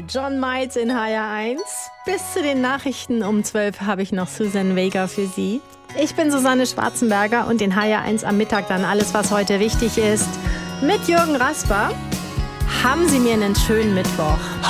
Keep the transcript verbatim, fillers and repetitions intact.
John Miles in H R eins. Bis zu den Nachrichten um zwölf habe ich noch Susan Vega für Sie. Ich bin Susanne Schwarzenberger und in H R eins am Mittag dann alles, was heute wichtig ist. Mit Jürgen Rasper. Haben Sie mir einen schönen Mittwoch.